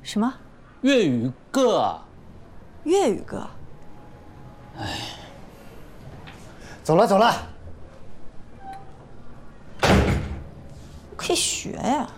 什么？ 粤语歌啊？ 粤语歌？ 哎， 走了走了。 可以学呀。